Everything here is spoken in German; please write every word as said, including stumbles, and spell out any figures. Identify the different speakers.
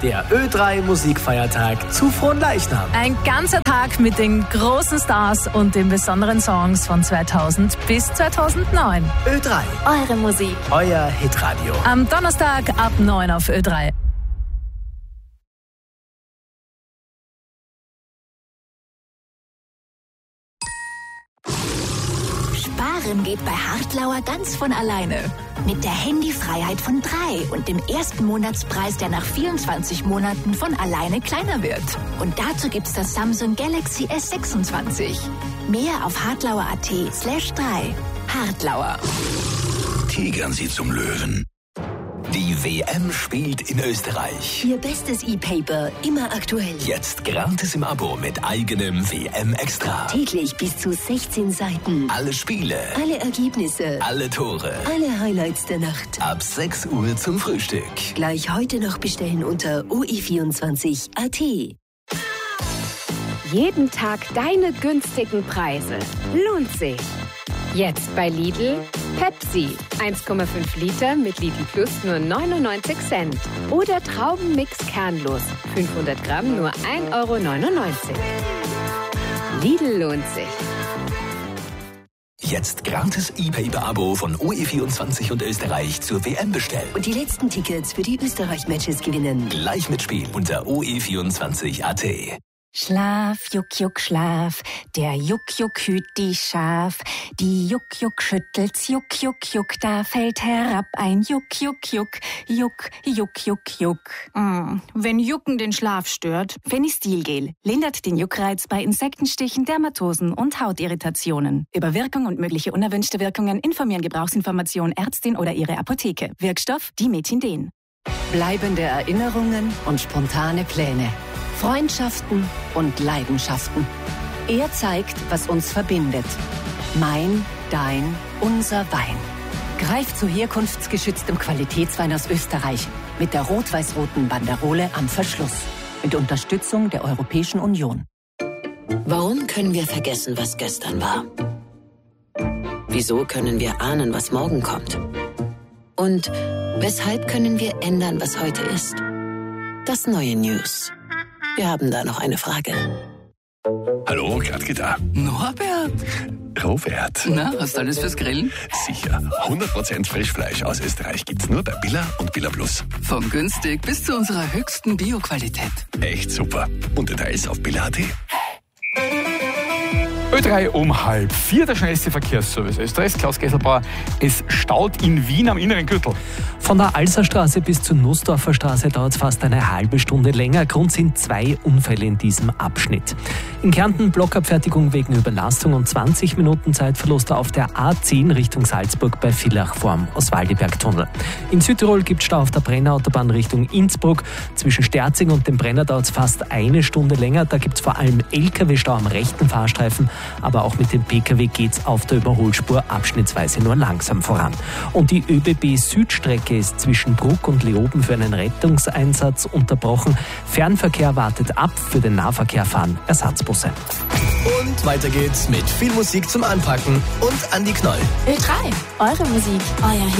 Speaker 1: der Ö drei Musikfeiertag zu Fronleichnam.
Speaker 2: Ein ganzer Tag mit den großen Stars und den besonderen Songs von zweitausend bis zweitausendneun.
Speaker 1: Ö drei.
Speaker 2: Eure Musik.
Speaker 1: Euer Hitradio.
Speaker 2: Am Donnerstag ab neun auf Ö drei.
Speaker 3: Sparen geht bei Hartlauer ganz von alleine. Mit der Handyfreiheit von drei und dem ersten Monatspreis, der nach vierundzwanzig Monaten von alleine kleiner wird. Und dazu gibt's das Samsung Galaxy S sechsundzwanzig. Mehr auf hartlauer.at slash drei. Hartlauer.
Speaker 4: Tigern Sie zum Löwen. Die W M spielt in Österreich.
Speaker 3: Ihr bestes E-Paper, immer aktuell.
Speaker 4: Jetzt gratis im Abo mit eigenem W M-Extra.
Speaker 3: Täglich bis zu sechzehn Seiten.
Speaker 4: Alle Spiele.
Speaker 3: Alle Ergebnisse.
Speaker 4: Alle Tore.
Speaker 3: Alle Highlights der Nacht.
Speaker 4: Ab sechs Uhr zum Frühstück.
Speaker 3: Gleich heute noch bestellen unter o e vierundzwanzig punkt a t.
Speaker 5: Jeden Tag deine günstigen Preise. Lohnt sich. Jetzt bei Lidl Pepsi. eins Komma fünf Liter mit Lidl Plus nur neunundneunzig Cent. Oder Traubenmix kernlos. fünfhundert Gramm nur ein Euro neunundneunzig. Lidl lohnt sich.
Speaker 4: Jetzt gratis E-Paper-Abo von O E vierundzwanzig und Österreich zur W M bestellen.
Speaker 3: Und die letzten Tickets für die Österreich-Matches gewinnen.
Speaker 4: Gleich mitspielen unter o e vierundzwanzig punkt a t.
Speaker 3: Schlaf, Juck, Juck, Schlaf, der Juck, Juck hüt die Schaf. Die Juck, Juck schüttelt's, Juck, Juck, Juck, da fällt herab ein Juck, Juck, Juck, Juck, Juck, Juck, Juck.
Speaker 6: Mm, wenn Jucken den Schlaf stört.
Speaker 7: Fenistilgel lindert den Juckreiz bei Insektenstichen, Dermatosen und Hautirritationen. Über Wirkung und mögliche unerwünschte Wirkungen informieren Gebrauchsinformation Ärztin oder ihre Apotheke. Wirkstoff Dimetindin.
Speaker 8: Bleibende Erinnerungen und spontane Pläne. Freundschaften und Leidenschaften. Er zeigt, was uns verbindet. Mein, dein, unser Wein. Greif zu herkunftsgeschütztem Qualitätswein aus Österreich mit der rot-weiß-roten Banderole am Verschluss. Mit Unterstützung der Europäischen Union.
Speaker 9: Warum können wir vergessen, was gestern war? Wieso können wir ahnen, was morgen kommt? Und weshalb können wir ändern, was heute ist? Das neue News. Wir haben da noch eine Frage.
Speaker 4: Hallo, Gradke da.
Speaker 10: Norbert.
Speaker 4: Robert.
Speaker 10: Na, hast du alles fürs Grillen?
Speaker 4: Sicher. hundert Prozent Frischfleisch aus Österreich gibt's nur bei Billa und Billa Plus.
Speaker 10: Von günstig bis zu unserer höchsten Bio-Qualität.
Speaker 4: Echt super. Und Details auf billa punkt a t.
Speaker 11: Ö drei um halb vier, der schnellste Verkehrsservice Österreichs. Klaus Gesselbauer, es staut in Wien am inneren Gürtel.
Speaker 1: Von der Alserstraße bis zur Nussdorfer Straße dauert es fast eine halbe Stunde länger. Grund sind zwei Unfälle in diesem Abschnitt. In Kärnten Blockabfertigung wegen Überlastung und zwanzig Minuten Zeitverlust auf der A zehn Richtung Salzburg bei Villach vorm Oswaldibergtunnel. In Südtirol gibt es Stau auf der Brennerautobahn Richtung Innsbruck. Zwischen Sterzing und dem Brenner dauert es fast eine Stunde länger. Da gibt es vor allem L K W-Stau am rechten Fahrstreifen. Aber auch mit dem P K W geht's auf der Überholspur abschnittsweise nur langsam voran. Und die Ö B B-Südstrecke ist zwischen Bruck und Leoben für einen Rettungseinsatz unterbrochen. Fernverkehr wartet ab, für den Nahverkehr fahren Ersatzbusse. Und weiter geht's mit viel Musik zum Anpacken und Andi Knoll.
Speaker 2: Ö drei, eure Musik, euer